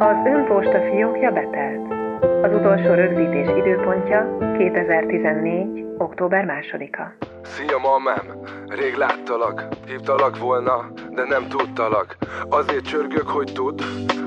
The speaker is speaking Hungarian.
Az ön postafiókja betelt. Az utolsó rögzítés időpontja 2014. október 2-a. Szia, mamám! Rég láttalak, hívtalak volna, de nem tudtalak. Azért csörgök, hogy tudd,